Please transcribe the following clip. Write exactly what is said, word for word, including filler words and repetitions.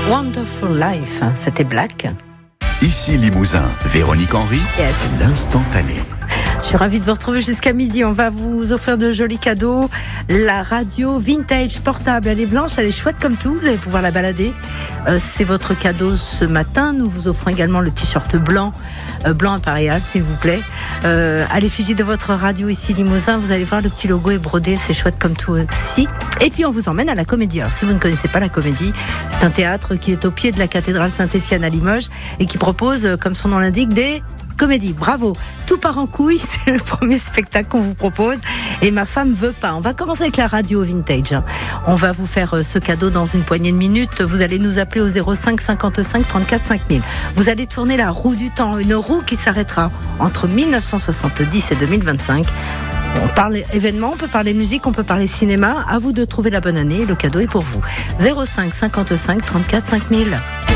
Wonderful Life, c'était Black. Ici Limousin, Véronique Henry, Yes. l'instantané. Je suis ravie de vous retrouver jusqu'à midi. On va vous offrir de jolis cadeaux. La radio vintage portable, elle est blanche, elle est chouette comme tout. Vous allez pouvoir la balader. Euh, c'est votre cadeau ce matin. Nous vous offrons également le t-shirt blanc, euh, blanc impérial, s'il vous plaît. Euh, à l'effigie de votre radio ici Limousin, vous allez voir le petit logo est brodé, c'est chouette comme tout aussi. Et puis on vous emmène à la Comédie. Alors si vous ne connaissez pas la Comédie, c'est un théâtre qui est au pied de la cathédrale Saint-Étienne à Limoges et qui propose, comme son nom l'indique, des comédie, bravo. Tout part en couille, c'est le premier spectacle qu'on vous propose. Et ma femme veut pas. On va commencer avec la radio vintage. On va vous faire ce cadeau dans une poignée de minutes. Vous allez nous appeler au zéro cinq cinquante-cinq trente-quatre cinq mille. Vous allez tourner la roue du temps, une roue qui s'arrêtera entre mille neuf cent soixante-dix et deux mille vingt-cinq. On parle événements, on peut parler musique, on peut parler cinéma. À vous de trouver la bonne année. Le cadeau est pour vous. zéro cinq cinquante-cinq trente-quatre cinq mille.